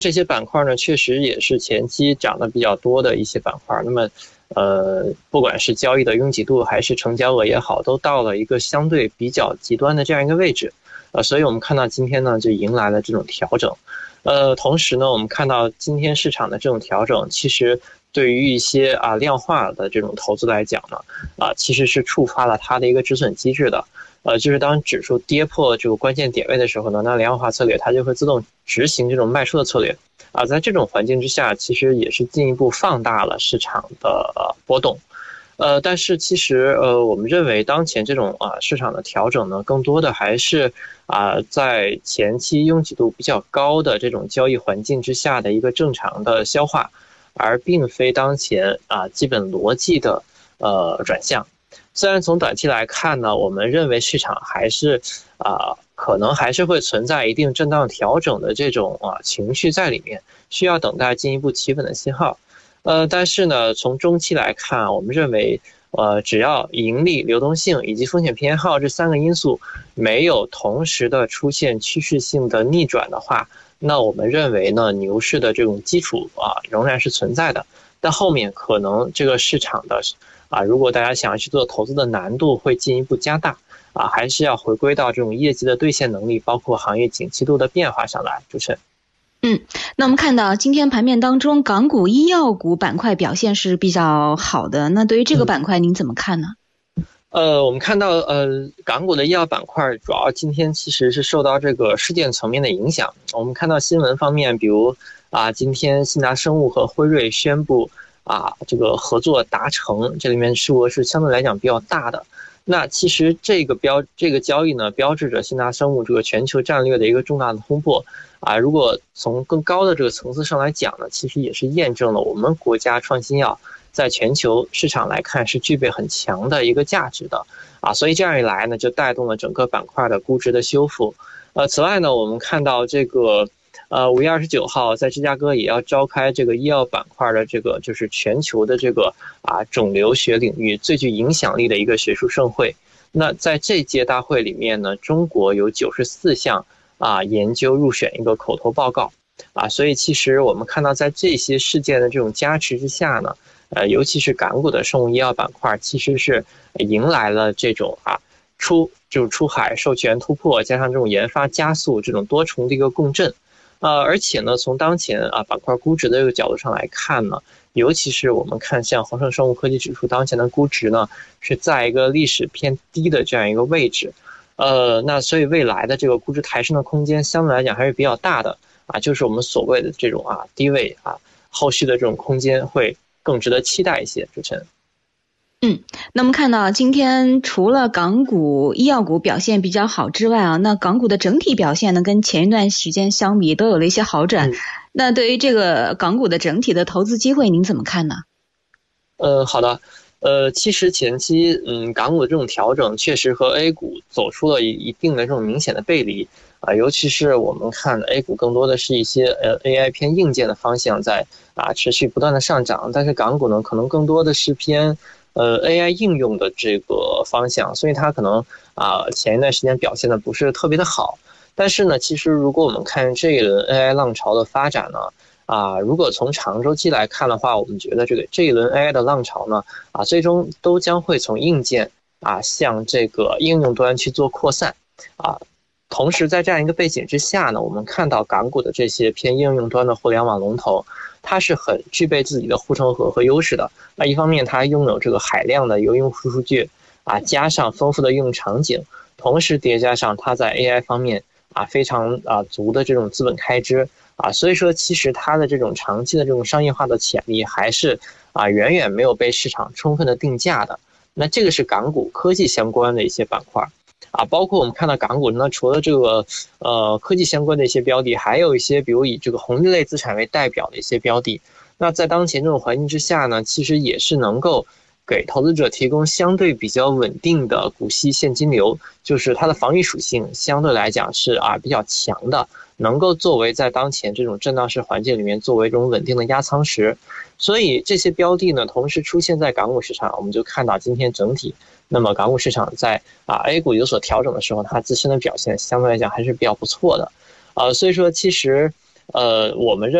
这些板块呢，确实也是前期涨得比较多的一些板块。那么，不管是交易的拥挤度还是成交额也好，都到了一个相对比较极端的这样一个位置。所以我们看到今天呢，就迎来了这种调整。同时呢，我们看到今天市场的这种调整，其实对于一些量化的这种投资来讲呢，其实是触发了它的一个止损机制的。就是当指数跌破这个关键点位的时候呢，那量化策略它就会自动执行这种卖出的策略。在这种环境之下，其实也是进一步放大了市场的波动。但是其实我们认为当前这种市场的调整呢，更多的还是在前期拥挤度比较高的这种交易环境之下的一个正常的消化，而并非当前基本逻辑的转向。虽然从短期来看呢，我们认为市场还是可能还是会存在一定震荡调整的这种情绪在里面，需要等待进一步企稳的信号。但是呢，从中期来看，我们认为只要盈利、流动性以及风险偏好这3个因素没有同时的出现趋势性的逆转的话，那我们认为呢，牛市的这种基础仍然是存在的。但后面可能这个市场的如果大家想要去做投资的难度会进一步加大还是要回归到这种业绩的兑现能力，包括行业景气度的变化上来。主持人。 那我们看到今天盘面当中，港股医药股板块表现是比较好的。那对于这个板块您怎么看呢？ 我们看到港股的医药板块主要今天其实是受到这个事件层面的影响。我们看到新闻方面，比如今天信达生物和辉瑞宣布这个合作达成，这里面数额是相对来讲比较大的。那其实这个交易呢，标志着信达生物这个全球战略的一个重大的突破如果从更高的这个层次上来讲呢，其实也是验证了我们国家创新药在全球市场来看是具备很强的一个价值的所以这样一来呢，就带动了整个板块的估值的修复。此外呢，我们看到这个5月29号在芝加哥也要召开这个医药板块的这个就是全球的这个肿瘤学领域最具影响力的一个学术盛会。那在这届大会里面呢，中国有94项研究入选一个口头报告所以其实我们看到在这些事件的这种加持之下呢，尤其是港股的生物医药板块其实是迎来了这种出海授权突破加上这种研发加速这种多重的一个共振。而且呢，从当前板块估值的这个角度上来看呢，尤其是我们看像恒生生物科技指数当前的估值呢，是在一个历史偏低的这样一个位置。那所以未来的这个估值抬升的空间相对来讲还是比较大的就是我们所谓的这种低位后续的这种空间会更值得期待一些。主持人。 那么看到今天除了港股医药股表现比较好之外那港股的整体表现呢，跟前一段时间相比都有了一些好转。那对于这个港股的整体的投资机会您怎么看呢？ 好的。其实前期港股的这种调整确实和 A 股走出了一定的这种明显的背离尤其是我们看 A 股更多的是一些AI 偏硬件的方向在持续不断的上涨，但是港股呢可能更多的是偏AI 应用的这个方向，所以它可能前一段时间表现的不是特别的好。但是呢，其实如果我们看这一轮 AI 浪潮的发展呢如果从长周期来看的话，我们觉得这一轮 AI 的浪潮呢最终都将会从硬件向这个应用端去做扩散同时在这样一个背景之下呢，我们看到港股的这些偏应用端的互联网龙头，它是很具备自己的护城河和优势的。那一方面它拥有这个海量的用户数据加上丰富的应用场景，同时叠加上它在 AI 方面非常足的这种资本开支所以说其实它的这种长期的这种商业化的潜力还是远远没有被市场充分的定价的。那这个是港股科技相关的一些板块包括我们看到港股呢，除了这个科技相关的一些标的，还有一些比如以这个红利类资产为代表的一些标的。那在当前这种环境之下呢，其实也是能够给投资者提供相对比较稳定的股息现金流，就是它的防御属性相对来讲是比较强的，能够作为在当前这种震荡市环境里面作为这种稳定的压仓石。所以这些标的呢同时出现在港股市场，我们就看到今天整体那么港股市场在A 股有所调整的时候，它自身的表现相对来讲还是比较不错的所以说其实我们